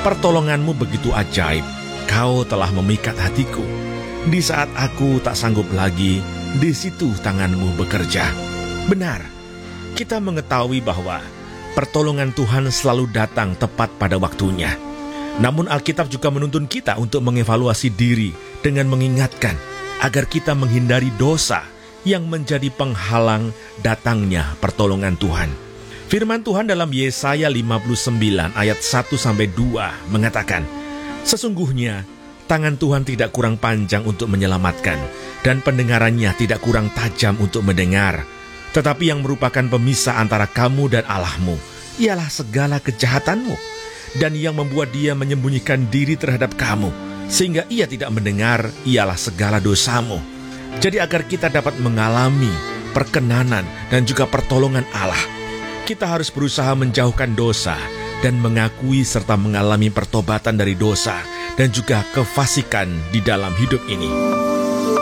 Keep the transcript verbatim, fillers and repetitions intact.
Pertolonganmu begitu ajaib, kau telah memikat hatiku. Di saat aku tak sanggup lagi, di situ tanganmu bekerja. Benar, kita mengetahui bahwa pertolongan Tuhan selalu datang tepat pada waktunya. Namun Alkitab juga menuntun kita untuk mengevaluasi diri dengan mengingatkan agar kita menghindari dosa yang menjadi penghalang datangnya pertolongan Tuhan. Firman Tuhan dalam Yesaya lima puluh sembilan ayat satu sampai dua mengatakan, "Sesungguhnya tangan Tuhan tidak kurang panjang untuk menyelamatkan, dan pendengarannya tidak kurang tajam untuk mendengar. Tetapi yang merupakan pemisah antara kamu dan Allahmu ialah segala kejahatanmu, dan yang membuat dia menyembunyikan diri terhadap kamu, sehingga ia tidak mendengar ialah segala dosamu." Jadi agar kita dapat mengalami perkenanan dan juga pertolongan Allah, kita harus berusaha menjauhkan dosa dan mengakui serta mengalami pertobatan dari dosa dan juga kefasikan di dalam hidup ini.